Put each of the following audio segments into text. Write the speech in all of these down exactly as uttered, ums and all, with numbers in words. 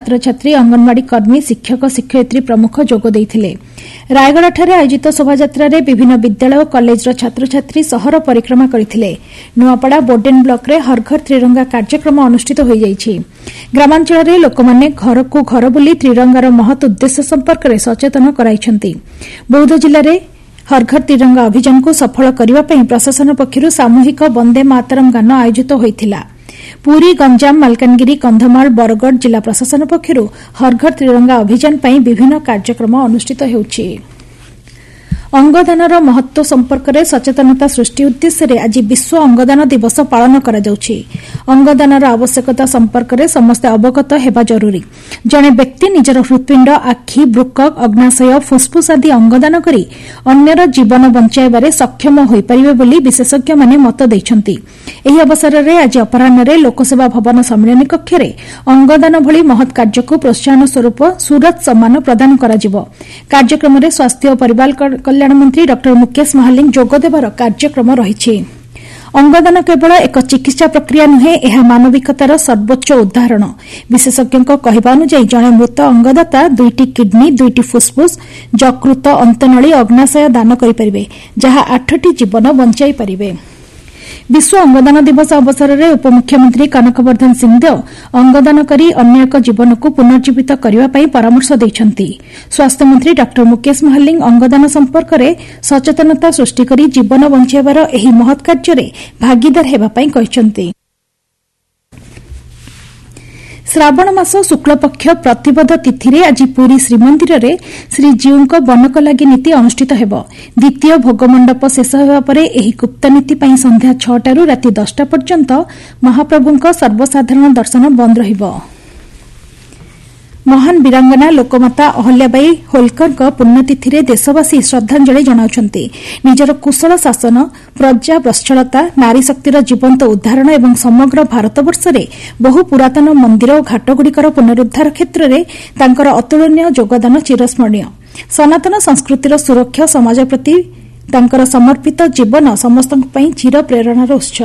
छात्र छात्री अंगनवाड़ी कर्मी शिक्षक शिक्षयित्री प्रमुख जोग देइथिले। रायगढ़ आयोजित शोभायात्रा विभिन्न विद्यालय और कॉलेजर छात्र छात्री सहर परिक्रमा करथिले। नुआपड़ा बोर्डेन ब्लॉक रे हर घर त्रिरंगा कार्यक्रम अनुष्ठित होई जाइछि। ग्रामांचल रे लोकमाने घर को घर बुली त्रिरंगार महत् उद्देश्य संपर्क में सचेतन कराइछन्ति। बौद्ध जिले में हर घर तिरंगा अभियान को सफल करने पर प्रशासन पक्षर सामूहिक वंदे मातरम गान आयोजित होता। पुरी गंजाम मालकानगिरी कंधमाल बरगढ़ जिला प्रशासन पक्षर हर घर तिरंगा अभियान पर विभिन्न कार्यक्रम अनुष्ठित होउछि। अंगदानर महत्व संपर्क में सचेतनता सृष्टि उद्देश्य आज विश्व अंगदान दिवस पालन करा जाउछि। अंगदानर आवश्यकता संपर्क में समस्ते अवगत हेबा जरूरी। जड़े व्यक्ति निजर हृत्पिंड आखि बृक्क अग्नाशय फुस्फुस आदि अंगदान करी अन्यर जीवन बंचाइबारे सक्षम होई परिबे बोली विशेषज्ञ माने मत दैछन्ति। एही अवसर में आज अपराह्न लोकसेवा भवन सम्मेलन कक्ष में अंगदान भली महत् कार्य को प्रोत्साहन स्वरूप सूरत सम्मान प्रदान करा जिवो। कार्यक्रम में स्वास्थ्य और परिवार कल्याण मंत्री डॉक्टर मुकेश महालिंग जोगदेवार कार्यक्रम रही। अंगदान केवल एक चिकित्सा प्रक्रिया नुहे, यह मानविकतार सर्वोच्च उदाहरण। विशेषज्ञों कहवा अनुसार जड़े मृत अंगदाता दुईटी किडनी दुईटी फुस्फुस यकृत अंतनली अग्नाशय दान करें, जहाँ आठटी जीवन बंचाई पारे। विश्व अंगदान दिवस अवसर में उपमुख्यमंत्री कनकवर्धन सिंहदेव अंगदान करी अन्य एक जीवन को पुनर्जीवित करने परामर्श देइछन्ति। स्वास्थ्य मंत्री डॉक्टर मुकेश महालिंग अंगदान संपर्क में सचेतनता सृष्टि करी जीवन बंचाइबार एही महत् कार्य रे भागीदार हेबा पई कहिसन्ति। श्रावण मास शुक्लपक्ष प्रतिपद तिथि रे आज पुरी श्रीमंदिर रे श्रीजीव बनक लागि नीति अनुष्ठित हेब। द्वितीय भोगमंडप शेष हेबा परे एही गुप्त नीति पई संध्या छटारू राति दसटा पर्यंत महाप्रभुंक सर्वसाधारण दर्शन बंद रहिब। महान वीरांगना लोकमाता अहल्याबाई होलकर पुण्यतिथि रे देशवासी श्रद्धांजलि जनाउछन्ति। निजर कुशल शासन प्रजा वत्सलता नारी शक्तिर जीवंत उदाहरण एवं समग्र भारतवर्ष रे बहु पुरातन मंदिर और घाटगुड़िकर पुनरुद्धार क्षेत्र में तांकर अतुलनीय योगदान चिरस्मरणीय। सनातन संस्कृतिर सुरक्षा समाज प्रति तांकर समर्पित जीवन समस्तक पई चिर प्रेरणार उत्स।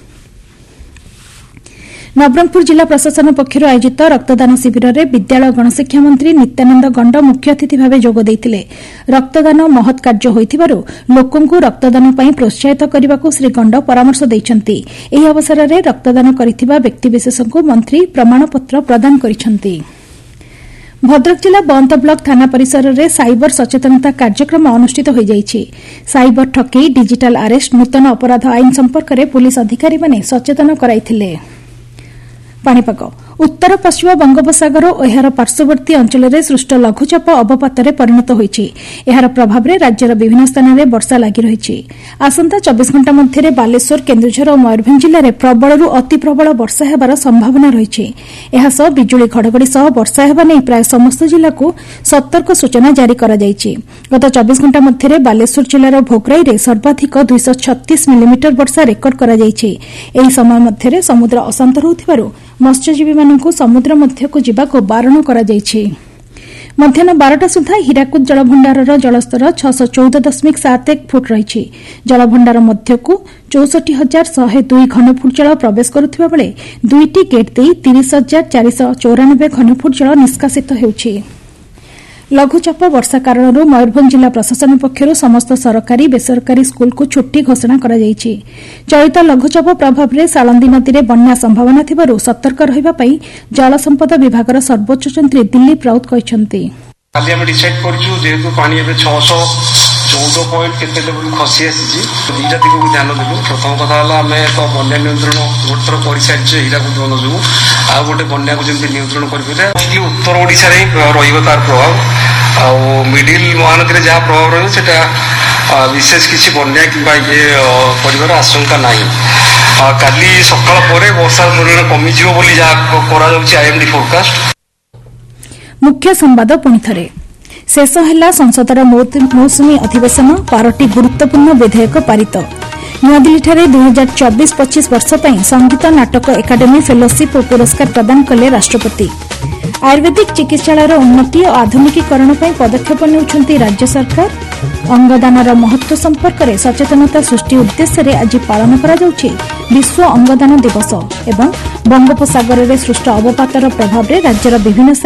नवरंगपुर जिला प्रशासन पक्षर आयोजित रक्तदान शिविर में विद्यालय गणशिक्षा मंत्री नित्यानंद गंड मुख्य अतिथि भाव जोग देइथिले। रक्तदान महत् कार्य होइथिबारु लोकंकु रक्तदान पई प्रोत्साहित करने श्री गंड परामर्श दैछन्ति। एही अवसर में रक्तदान करिथिबा व्यक्तिविशेषଙ୍କୁ मंत्री प्रमाणपत्र प्रदान करिछन्ति। भद्रक जिला बंत ब्लॉक थाना परिसर में साइबर सचेतनता कार्यक्रम अनुष्ठित हो जाइछि। साइबर ठकेई डिजिटल अरेस्ट नूतन अपराध आईन संपर्क में पुलिस अधिकारी माने सचेतन कराइथिले। पाणीपाग उत्तर पश्चिम बंगोपसागर और एहार पार्श्ववर्ती अंचल में सृष्ट लघुचाप अवपातरे परिणत होइछि। एहार प्रभाव में राज्यर विभिन्न स्थान में वर्षा लगी रही। आसंता चौबीस घंटा मध्य बालेश्वर केन्दुझर और मयूरभंज जिले में प्रबलरू अति प्रबल वर्षा हेबार संभावना रही। एहासह बिजुली घड़घड़ी सह वर्षा हेबा नै प्राय समस्त जिला को सतर्क सूचना जारी करा जायछि। गत चौबीस घंटा मध्य बालेश्वर जिलार भोगराई में सर्वाधिक दुईश छत्तीस मिलीमीटर वर्षा रेकर्ड करा जायछि। एही समय मध्य समुद्र अशांत रहुथिबारु मत्स्यजीवी मानकु समुद्र मध्यकु जिबाकु बारण करा जायछि। मध्याह्न बारटा सुधा हीराकुद जलभंडारर जलस्तर छह चौदह दशमिक सात एक फुट रही। जलभंडार मध्यकु चौसठी हजार शहे दुई घनफुट जल प्रवेश करुथिबा बेले दुईटी गेट देई तीस हजार चार सौ चौरानबे घनफुट जल निष्कासित हेउछि। लघुचाप वर्षा कारण मयूरभंज जिला प्रशासन पक्षर समस्त सरकारी बेसरकारी स्कूल को छुट्टी घोषणा करा जायछि। चलित लघुचाप प्रभाव में सालंदी नदी में बन्या संभावना थिबारु सतर्क रहिबा पई जल संपद विभागर सर्वोच्च तंत्री दिलीप राउत कहिसन्ति। काली हम डिसाइड करछु जेहेतु पानी एबे छह सौ चौदह पॉइंट केते लेवल खसी आसी दुईटा दिग को ध्यान देलु। प्रथम कथा आम तो बन्या नियंत्रण गोटे थर पड़ सारी हीराकुद बंध जो आ गए बन्या को जमी नियंत्रण करेंगे। उत्तर ओडिशा रे तार प्रभाव आ मिडिल महानदी जहाँ प्रभाव रहा विशेष किसी बन्या कि ये कर आशंका ना। काली सकाल पर वर्षा परिमाण कमिज जहाँ आईएमडी फोरकास्ट। मुख्य संवाद पुणी थे शेष है संसदर मौसुमी अधिवेशन बारटी गुरुत्वपूर्ण विधेयक पारित। नुआदिल्ली दुई हजार चौबीस पच्चीस वर्ष पर संगीत नाटक एकाडेमी फेलोशिप और पुरस्कार प्रदान कले राष्ट्रपति। आयुर्वेदिक चिकित्सालयर उन्नति और आधुनिकीकरण पर पदक्षेप नेउछन्ति राज्य सरकार। अंगदानर महत्व संपर्क में सचेतनता सृष्टि उद्देश्य आज पालन करा जाउछि विश्व अंगदान दिवस एवं बंगोपसागर में सृष्ट अवपातर प्रभाव में राज्यर विभिन्न